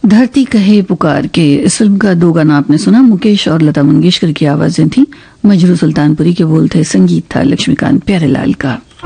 धरती कहे पुकार के इस फिल्म का दो गाना आपने सुना। मुकेश और लता मंगेशकर की आवाजें थी। मजरू सुल्तानपुरी के बोल थे, संगीत था लक्ष्मीकांत प्यारेलाल का।